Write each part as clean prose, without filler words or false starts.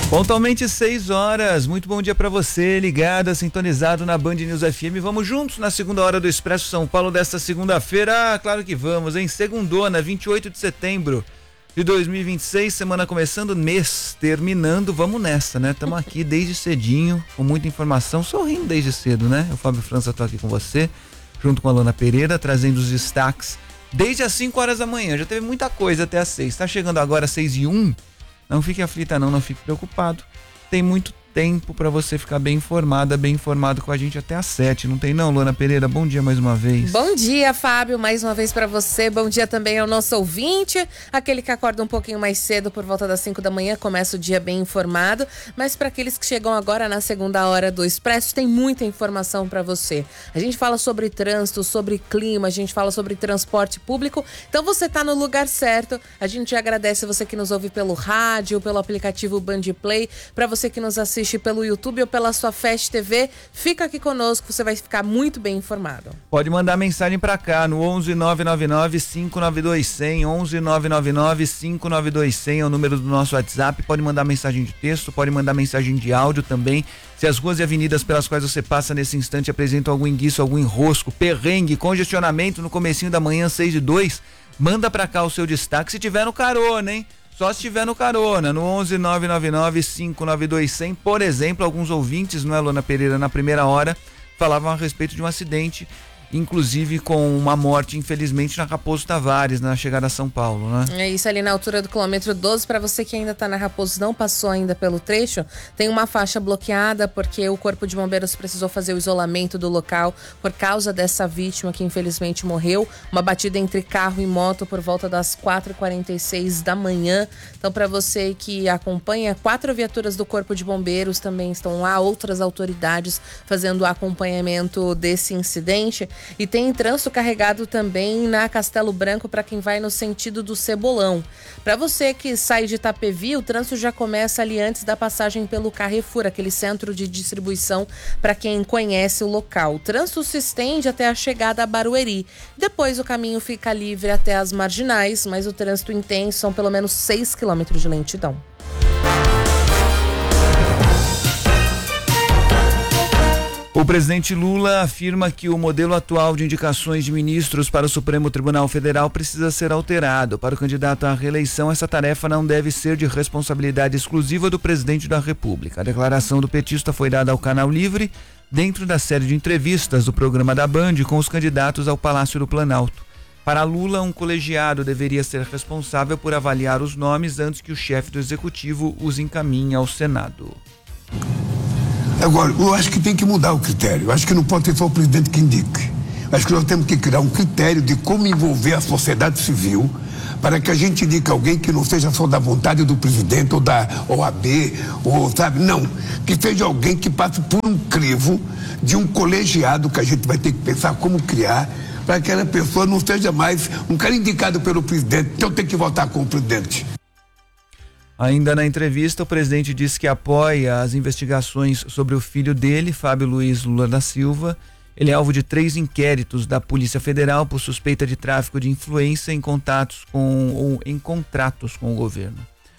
Pontualmente 6 horas, muito bom dia para você, ligado, sintonizado na Band News FM. Vamos juntos na segunda hora do Expresso São Paulo desta segunda-feira. Claro que vamos, hein? Segundona, 28 de setembro de 2026, semana começando, mês terminando, vamos nessa, né? Estamos aqui desde cedinho, com muita informação, sorrindo desde cedo, né? Eu, Fábio França, tô aqui com você, junto com a Lona Pereira, trazendo os destaques desde as 5 horas da manhã. Já teve muita coisa até as 6. Tá chegando agora às 6h01. Não fique aflita não fique preocupado. Tem muito tempo para você ficar bem informada, bem informado com a gente até às 7. Não tem não, Lona Pereira? Bom dia mais uma vez. Bom dia, Fábio, mais uma vez para você. Bom dia também ao nosso ouvinte, aquele que acorda um pouquinho mais cedo por volta das 5 da manhã, começa o dia bem informado. Mas para aqueles que chegam agora na segunda hora do Expresso, tem muita informação para você. A gente fala sobre trânsito, sobre clima, a gente fala sobre transporte público. Então você tá no lugar certo. A gente agradece você que nos ouve pelo rádio, pelo aplicativo Band Play, para você que nos assiste pelo YouTube ou pela sua Fast TV, fica aqui conosco, você vai ficar muito bem informado. Pode mandar mensagem pra cá no 11-999-592-100, 11-999-592-100 é o número do nosso WhatsApp. Pode mandar mensagem de texto, pode mandar mensagem de áudio também. Se as ruas e avenidas pelas quais você passa nesse instante apresentam algum enguiço, algum enrosco, perrengue, congestionamento no comecinho da manhã, 6h02, manda pra cá o seu destaque, se tiver no carona, hein? Só se estiver no carona, no 11-999-592-100, por exemplo, alguns ouvintes, não é, Lona Pereira, na primeira hora, falavam a respeito de um acidente, inclusive com uma morte, infelizmente, na Raposo Tavares, na chegada a São Paulo, né? É isso, ali na altura do quilômetro 12, para você que ainda tá na Raposo, não passou ainda pelo trecho, tem uma faixa bloqueada, porque o Corpo de Bombeiros precisou fazer o isolamento do local por causa dessa vítima que infelizmente morreu, uma batida entre carro e moto por volta das 4h46 da manhã. Então, para você que acompanha, 4 viaturas do Corpo de Bombeiros também estão lá, outras autoridades fazendo o acompanhamento desse incidente. E tem trânsito carregado também na Castelo Branco para quem vai no sentido do Cebolão. Para você que sai de Itapevi, o trânsito já começa ali antes da passagem pelo Carrefour, aquele centro de distribuição para quem conhece o local. O trânsito se estende até a chegada a Barueri. Depois o caminho fica livre até as Marginais, mas o trânsito intenso são pelo menos 6 quilômetros de lentidão. O presidente Lula afirma que o modelo atual de indicações de ministros para o Supremo Tribunal Federal precisa ser alterado. Para o candidato à reeleição, essa tarefa não deve ser de responsabilidade exclusiva do presidente da República. A declaração do petista foi dada ao Canal Livre dentro da série de entrevistas do programa da Band com os candidatos ao Palácio do Planalto. Para Lula, um colegiado deveria ser responsável por avaliar os nomes antes que o chefe do executivo os encaminhe ao Senado. Agora, eu acho que tem que mudar o critério. Eu acho que não pode ser só o presidente que indique. Eu acho que nós temos que criar um critério de como envolver a sociedade civil para que a gente indique alguém que não seja só da vontade do presidente ou da OAB, ou sabe, não. Que seja alguém que passe por um crivo de um colegiado que a gente vai ter que pensar como criar para que aquela pessoa não seja mais um cara indicado pelo presidente, então tem que votar com o presidente. Ainda na entrevista, o presidente disse que apoia as investigações sobre o filho dele, Fábio Luiz Lula da Silva. Ele é alvo de 3 inquéritos da Polícia Federal por suspeita de tráfico de influência em contratos com o governo.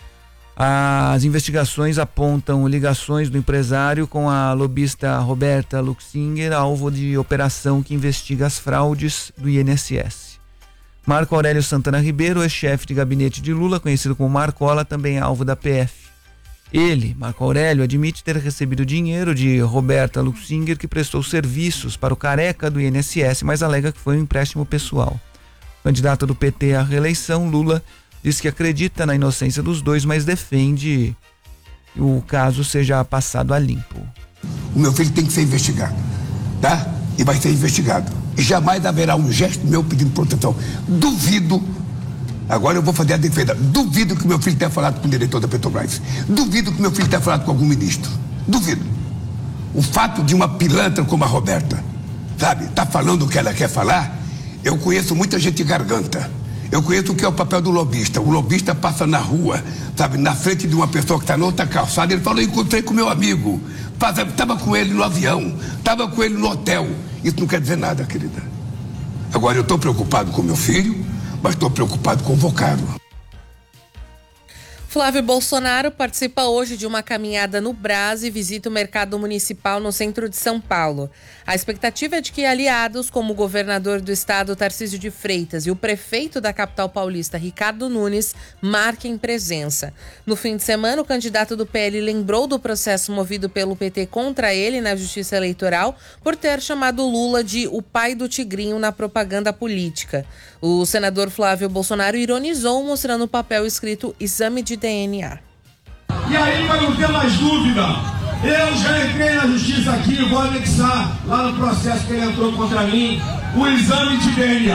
As investigações apontam ligações do empresário com a lobista Roberta Luxinger, alvo de operação que investiga as fraudes do INSS. Marco Aurélio Santana Ribeiro, ex-chefe de gabinete de Lula, conhecido como Marcola, também é alvo da PF. Ele, Marco Aurélio, admite ter recebido dinheiro de Roberta Luxinger, que prestou serviços para o careca do INSS, mas alega que foi um empréstimo pessoal. O candidato do PT à reeleição, Lula, diz que acredita na inocência dos dois, mas defende que o caso seja passado a limpo. O meu filho tem que ser investigado, tá? E vai ser investigado. E jamais haverá um gesto meu pedindo proteção. Duvido, agora eu vou fazer a defesa, duvido que meu filho tenha falado com o diretor da Petrobras. Duvido que meu filho tenha falado com algum ministro. Duvido. O fato de uma pilantra como a Roberta, sabe, tá falando o que ela quer falar, eu conheço muita gente garganta. Eu conheço o que é o papel do lobista. O lobista passa na rua, sabe, na frente de uma pessoa que está na outra calçada, ele fala, eu encontrei com meu amigo, estava com ele no avião, estava com ele no hotel. Isso não quer dizer nada, querida. Agora, eu estou preocupado com meu filho, mas estou preocupado com o vocábulo. Flávio Bolsonaro participa hoje de uma caminhada no Brás e visita o mercado municipal no centro de São Paulo. A expectativa é de que aliados como o governador do estado, Tarcísio de Freitas, e o prefeito da capital paulista, Ricardo Nunes, marquem presença. No fim de semana, o candidato do PL lembrou do processo movido pelo PT contra ele na Justiça Eleitoral por ter chamado Lula de o pai do tigrinho na propaganda política. O senador Flávio Bolsonaro ironizou, mostrando o papel escrito exame de DNA. E aí, para não ter mais dúvida, eu já entrei na justiça aqui, vou anexar lá no processo que ele entrou contra mim, o exame de DNA.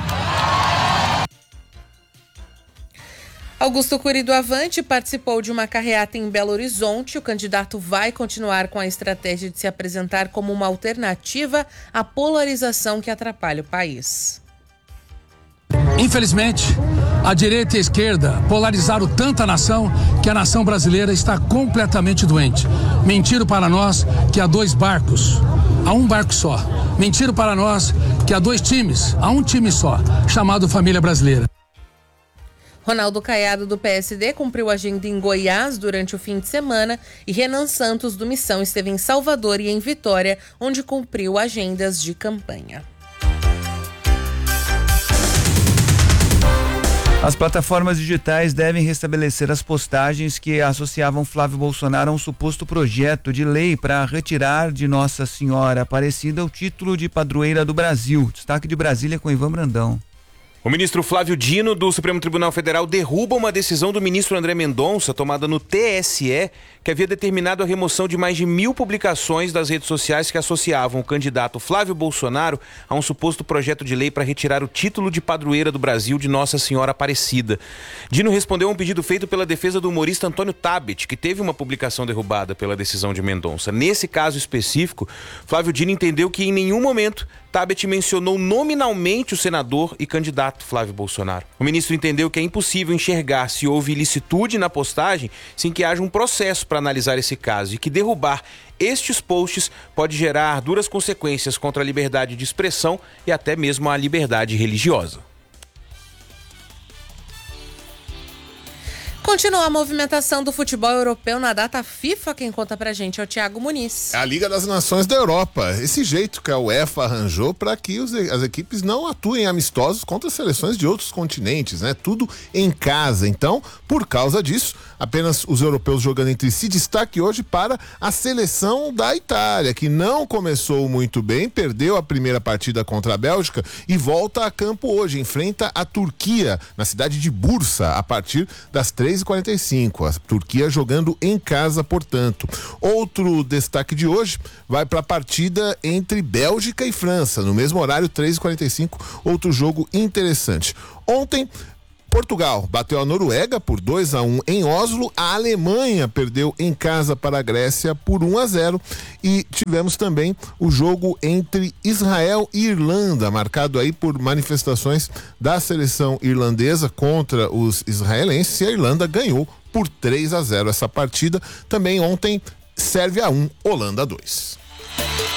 Augusto Cury do Avante participou de uma carreata em Belo Horizonte. O candidato vai continuar com a estratégia de se apresentar como uma alternativa à polarização que atrapalha o país. Infelizmente, a direita e a esquerda polarizaram tanto a nação que a nação brasileira está completamente doente. Mentiram para nós que há dois barcos, há um barco só. Mentiram para nós que há dois times, há um time só, chamado Família Brasileira. Ronaldo Caiado, do PSD, cumpriu agenda em Goiás durante o fim de semana e Renan Santos, do Missão, esteve em Salvador e em Vitória, onde cumpriu agendas de campanha. As plataformas digitais devem restabelecer as postagens que associavam Flávio Bolsonaro a um suposto projeto de lei para retirar de Nossa Senhora Aparecida o título de padroeira do Brasil. Destaque de Brasília com Ivan Brandão. O ministro Flávio Dino, do Supremo Tribunal Federal, derruba uma decisão do ministro André Mendonça, tomada no TSE, que havia determinado a remoção de mais de 1.000 publicações das redes sociais que associavam o candidato Flávio Bolsonaro a um suposto projeto de lei para retirar o título de padroeira do Brasil de Nossa Senhora Aparecida. Dino respondeu a um pedido feito pela defesa do humorista Antônio Tabet, que teve uma publicação derrubada pela decisão de Mendonça. Nesse caso específico, Flávio Dino entendeu que em nenhum momento Tabet mencionou nominalmente o senador e candidato Flávio Bolsonaro. O ministro entendeu que é impossível enxergar se houve ilicitude na postagem sem que haja um processo para analisar esse caso e que derrubar estes posts pode gerar duras consequências contra a liberdade de expressão e até mesmo a liberdade religiosa. Continua a movimentação do futebol europeu na data FIFA. Quem conta pra gente é o Thiago Muniz. É a Liga das Nações da Europa. Esse jeito que a UEFA arranjou para que as equipes não atuem amistosos contra seleções de outros continentes, né? Tudo em casa. Então, por causa disso, apenas os europeus jogando entre si. Destaque hoje para a seleção da Itália, que não começou muito bem, perdeu a primeira partida contra a Bélgica e volta a campo hoje. Enfrenta a Turquia na cidade de Bursa a partir das 3h45, a Turquia jogando em casa, portanto. Outro destaque de hoje vai para a partida entre Bélgica e França, no mesmo horário, 3h45, outro jogo interessante. Ontem, Portugal bateu a Noruega por 2-1 em Oslo, a Alemanha perdeu em casa para a Grécia por 1-0 e tivemos também o jogo entre Israel e Irlanda, marcado aí por manifestações da seleção irlandesa contra os israelenses, e a Irlanda ganhou por 3-0 essa partida. Também ontem, Sérvia 1, Holanda 2.